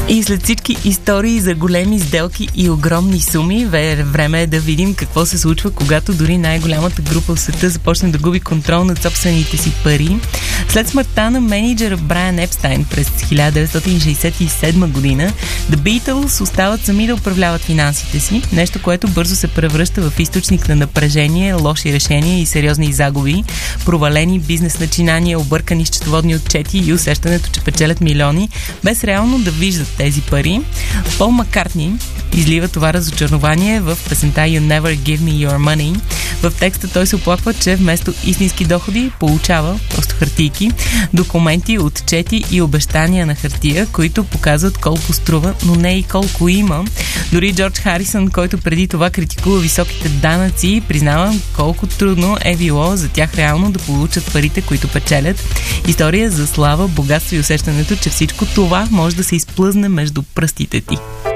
И след всички истории за големи сделки и огромни суми, време е да видим какво се случва, когато дори най-голямата група в света започне да губи контрол над собствените си пари. След смъртта на мениджъра Брайан Епстайн през 1967 година, The Beatles остават сами да управляват финансите си, нещо, което бързо се превръща в източник на напрежение, лоши решения и сериозни загуби, провалени бизнес начинания, объркани счетоводни отчети и усещането, че печелят милиони, без реално да виждат тези пари. Пол Маккартни излива това разочарование в песента You Never Give Me Your Money. В текста той се оплаква, че вместо истински доходи получава просто хартийки, документи, отчети и обещания на хартия, които показват колко струва, но не и колко има. Дори Джордж Харисън, който преди това критикува високите данъци, признава колко трудно е било за тях реално да получат парите, които печелят. История за слава, богатство и усещането, че всичко това може да се изплъзне между пръстите ти.